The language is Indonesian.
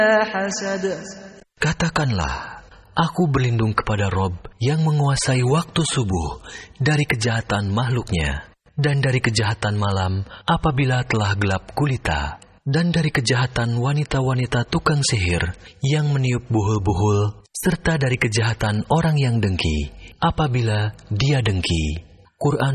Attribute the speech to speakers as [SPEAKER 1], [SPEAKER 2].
[SPEAKER 1] حسد.
[SPEAKER 2] Katakanlah, aku berlindung kepada Rob yang menguasai waktu subuh dari kejahatan makhluknya, dan dari kejahatan malam apabila telah gelap gulita, dan dari kejahatan wanita-wanita tukang sihir yang meniup buhul-buhul, serta dari kejahatan orang yang dengki apabila dia dengki. Quran